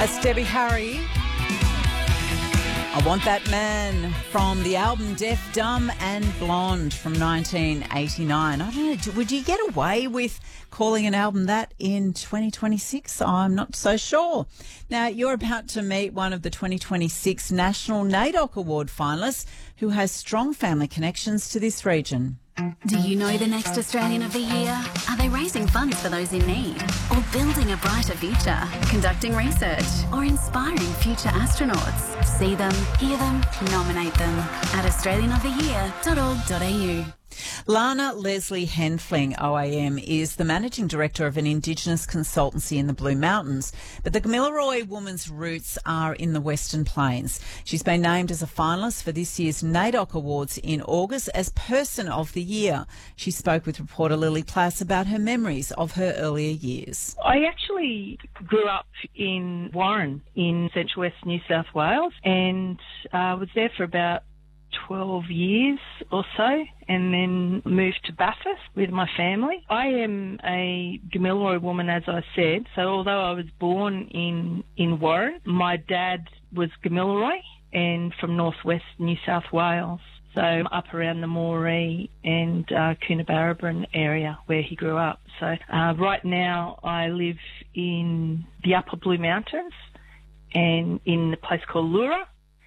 That's Debbie Harry. I Want That Man from the album Deaf, Dumb and Blonde from 1989. I don't know, would you get away with calling an album that in 2026? I'm not so sure. Now, you're about to meet one of the 2026 National NAIDOC Award finalists who has strong family connections to this region. Do you know the next Australian of the Year? Are they raising funds for those in need? Or building a brighter future? Conducting research? Or inspiring future astronauts? See them, hear them, nominate them at australianoftheyear.org.au. Lana Leslie Henfling, OAM, is the Managing Director of an Indigenous consultancy in the Blue Mountains, but the Gamilaroi woman's roots are in the Western Plains. She's been named as a finalist for this year's NAIDOC Awards in August as Person of the Year. She spoke with reporter Lily Plass about her memories of her earlier years. I actually grew up in Warren in Central West New South Wales and was there for about 12 years or so, and then moved to Bathurst with my family. I am a Gamilaroi woman, as I said, so although I was born in Warren, my dad was Gamilaroi and from northwest New South Wales, so up around the Moree and Coonabarabran area where he grew up. So right now I live in the Upper Blue Mountains and in a place called Leura,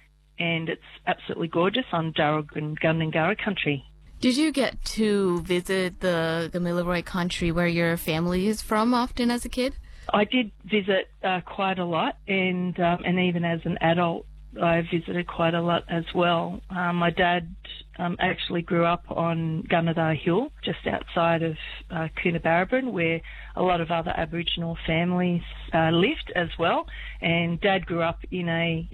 and it's absolutely gorgeous on Darug and Gundungurra country. Did you get to visit the Gamilaroi country where your family is from often as a kid? I did visit quite a lot, and even as an adult, I visited quite a lot as well. My dad actually grew up on Gunnedah Hill, just outside of Coonabarabran, where a lot of other Aboriginal families lived as well. And Dad grew up in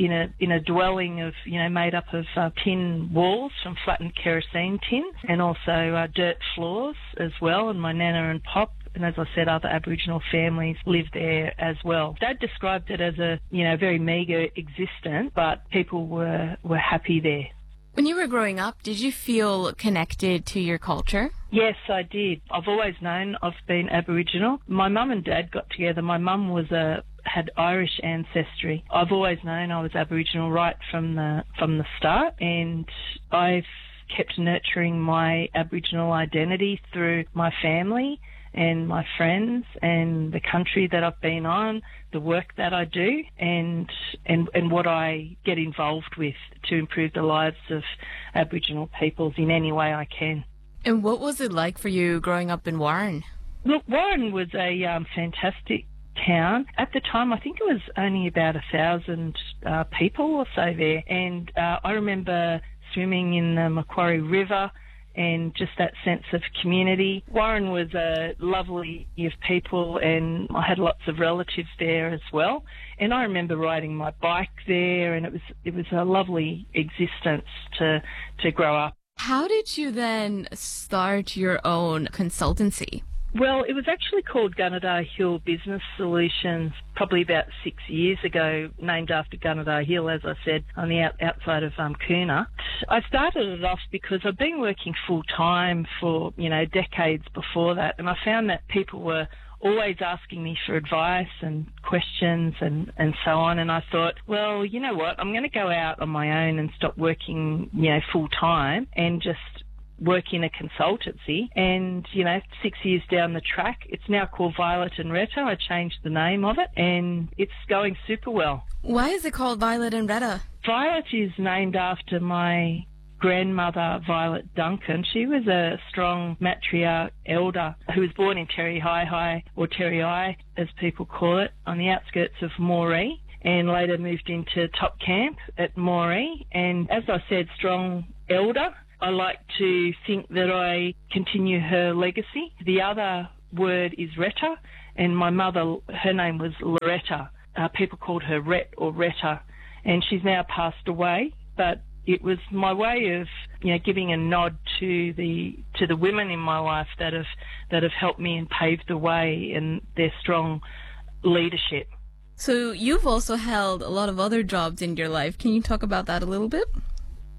a dwelling of made up of tin walls from flattened kerosene tins, and also dirt floors as well. And my nana and pop, and as I said, other Aboriginal families lived there as well. Dad described it as a very meagre existence, but people were happy there. When you were growing up, did you feel connected to your culture? Yes, I did. I've always known I've been Aboriginal. My mum and dad got together. My mum had Irish ancestry. I've always known I was Aboriginal right from the start, and I've kept nurturing my Aboriginal identity through my family and my friends and the country that I've been on, the work that I do, and what I get involved with to improve the lives of Aboriginal peoples in any way I can. And what was it like for you growing up in Warren? Look, Warren was a fantastic town. At the time, I think it was only about 1,000 people or so there, and I remember swimming in the Macquarie River and just that sense of community. Warren was a lovely of people, and I had lots of relatives there as well. And I remember riding my bike there, and it was a lovely existence to grow up. How did you then start your own consultancy? Well, it was actually called Gunnedah Hill Business Solutions probably about 6 years ago, named after Gunnedah Hill, as I said, on the outside of Coona. I started it off because I've been working full-time for, decades before that, and I found that people were always asking me for advice and questions and so on, and I thought, well, you know what, I'm going to go out on my own and stop working, full-time and just work in a consultancy. And 6 years down the track, it's now called Violet and Retta. I changed the name of it, and it's going super well. Why is it called Violet and Retta? Violet is named after my grandmother, Violet Duncan. She was a strong matriarch elder who was born in Terry High, or Terry Eye, as people call it, on the outskirts of Moree, and later moved into Top Camp at Moree. And as I said, strong elder. I like to think that I continue her legacy. The other word is Retta, and my mother, her name was Loretta. People called her Rhett or Retta, and she's now passed away. But it was my way of, giving a nod to the women in my life that have helped me and paved the way, and their strong leadership. So you've also held a lot of other jobs in your life. Can you talk about that a little bit?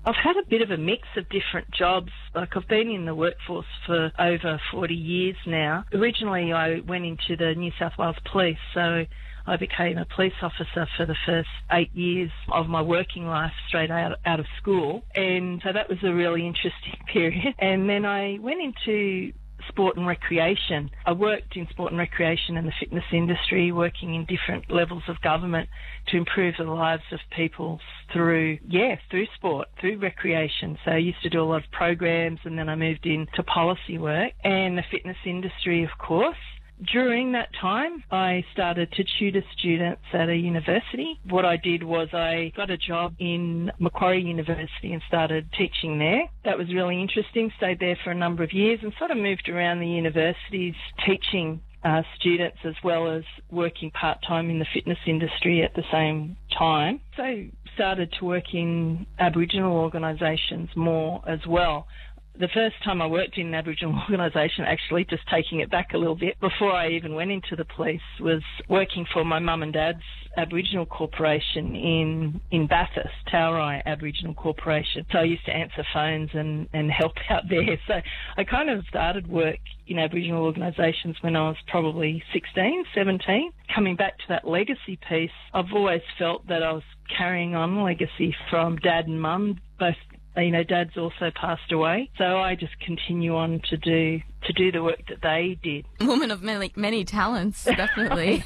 I've had a bit of a mix of different jobs. Like, I've been in the workforce for over 40 years now. Originally, I went into the New South Wales Police, so I became a police officer for the first 8 years of my working life straight out of school. And so that was a really interesting period. And then I went into sport and recreation. I worked in sport and recreation and the fitness industry, working in different levels of government to improve the lives of people through sport, through recreation. So I used to do a lot of programs, and then I moved into policy work and the fitness industry, of course. During that time, I started to tutor students at a university. What I did was I got a job in Macquarie University and started teaching there. That was really interesting. Stayed there for a number of years and sort of moved around the universities teaching students, as well as working part-time in the fitness industry at the same time. So started to work in Aboriginal organisations more as well. The first time I worked in an Aboriginal organisation, actually just taking it back a little bit, before I even went into the police, was working for my mum and dad's Aboriginal corporation in Bathurst, Taurai Aboriginal Corporation. So I used to answer phones and help out there. So I kind of started work in Aboriginal organisations when I was probably 16, 17. Coming back to that legacy piece, I've always felt that I was carrying on legacy from dad and mum, both. Dad's also passed away, so I just continue on to do the work that they did. Woman of many talents, definitely.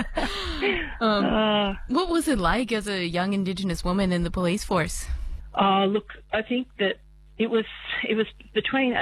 What was it like as a young Indigenous woman in the police force? Look, I think that it was between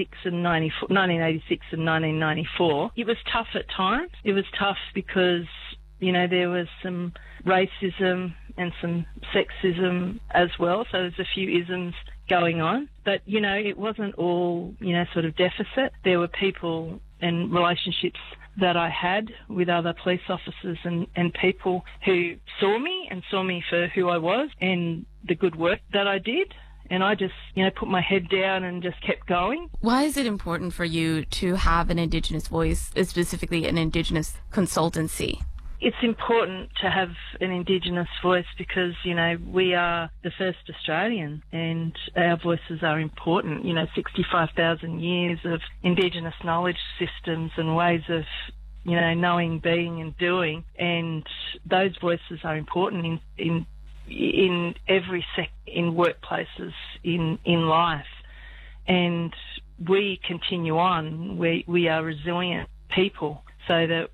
1986 and 1994. It was tough at times. It was tough because there was some racism and some sexism as well, so there's a few isms going on. But, it wasn't all, sort of deficit. There were people and relationships that I had with other police officers and people who saw me for who I was and the good work that I did. And I just, put my head down and just kept going. Why is it important for you to have an Indigenous voice, specifically an Indigenous consultancy? It's important to have an Indigenous voice because, we are the first Australian and our voices are important. 65,000 years of Indigenous knowledge systems and ways of, knowing, being and doing. And those voices are important in every in workplaces, in life. And we continue on. We are resilient people. So that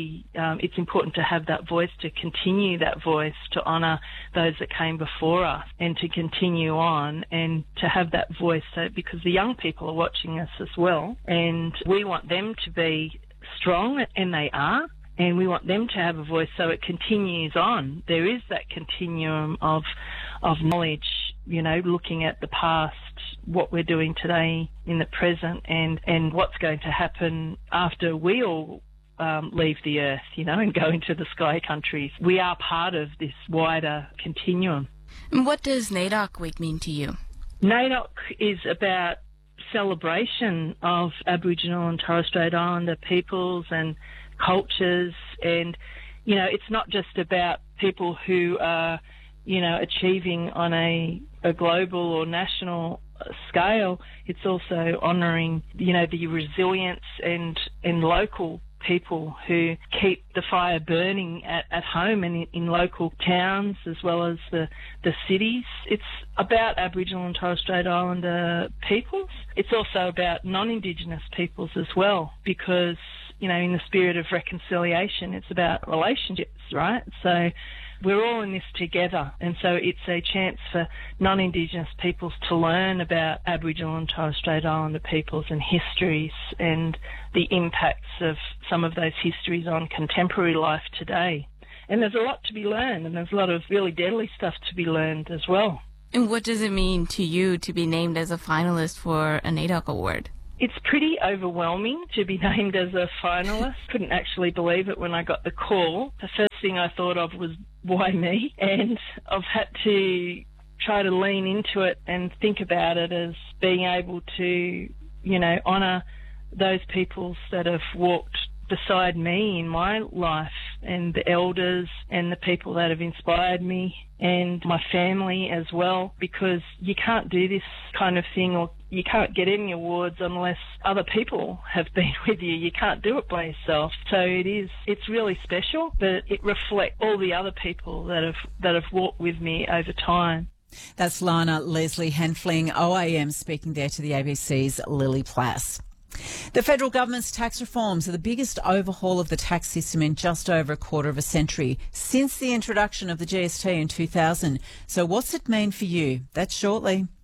it's important to have that voice, to continue that voice, to honour those that came before us and to continue on and to have that voice because the young people are watching us as well, and we want them to be strong, and they are, and we want them to have a voice so it continues on. There is that continuum of knowledge, looking at the past, what we're doing today in the present, and what's going to happen after we all leave the earth, and go into the sky countries. We are part of this wider continuum. And what does NAIDOC Week mean to you? NAIDOC is about celebration of Aboriginal and Torres Strait Islander peoples and cultures, and, it's not just about people who are, achieving on a global or national scale. It's also honouring, the resilience and local people who keep the fire burning at home and in local towns as well as the cities. It's about Aboriginal and Torres Strait Islander peoples. It's also about non-Indigenous peoples as well because, in the spirit of reconciliation, it's about relationships, right? So we're all in this together, and so it's a chance for non-Indigenous peoples to learn about Aboriginal and Torres Strait Islander peoples and histories and the impacts of some of those histories on contemporary life today. And there's a lot to be learned, and there's a lot of really deadly stuff to be learned as well. And what does it mean to you to be named as a finalist for a NAIDOC award? It's pretty overwhelming to be named as a finalist. Couldn't actually believe it when I got the call. The first thing I thought of was, why me? And I've had to try to lean into it and think about it as being able to, honour those peoples that have walked beside me in my life and the elders and the people that have inspired me and my family as well, because you can't do this kind of thing, or you can't get any awards unless other people have been with you. You can't do it by yourself. So it's really special, but it reflects all the other people that have walked with me over time. That's Lana Leslie Henfling, OAM, speaking there to the ABC's Lily Plass. The federal government's tax reforms are the biggest overhaul of the tax system in just over a quarter of a century since the introduction of the GST in 2000. So what's it mean for you? That's shortly.